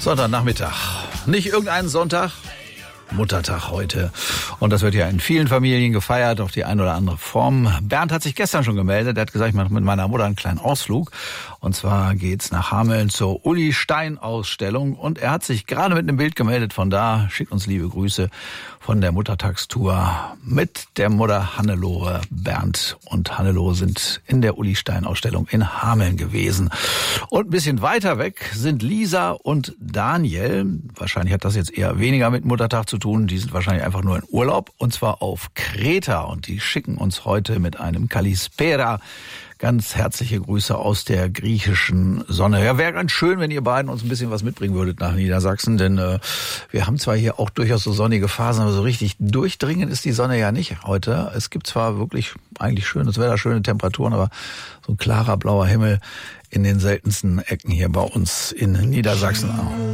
Sonntagnachmittag. Nicht irgendeinen Sonntag, Muttertag heute. Und das wird ja in vielen Familien gefeiert, auf die eine oder andere Form. Bernd hat sich gestern schon gemeldet. Er hat gesagt, ich mache mit meiner Mutter einen kleinen Ausflug. Und zwar geht's nach Hameln zur Uli Stein Ausstellung. Und er hat sich gerade mit einem Bild gemeldet von da. Schickt uns liebe Grüße von der Muttertagstour mit der Mutter Hannelore. Bernd und Hannelore sind in der Uli Stein Ausstellung in Hameln gewesen. Und ein bisschen weiter weg sind Lisa und Daniel. Wahrscheinlich hat das jetzt eher weniger mit Muttertag zu tun. Die sind wahrscheinlich einfach nur in Urlaub. Und zwar auf Kreta. Und die schicken uns heute mit einem Kalispera ganz herzliche Grüße aus der griechischen Sonne. Ja, wäre ganz schön, wenn ihr beiden uns ein bisschen was mitbringen würdet nach Niedersachsen, denn wir haben zwar hier auch durchaus so sonnige Phasen, aber so richtig durchdringen ist die Sonne ja nicht heute. Es gibt zwar wirklich eigentlich schönes Wetter, schöne Temperaturen, aber so ein klarer blauer Himmel in den seltensten Ecken hier bei uns in Niedersachsen auch.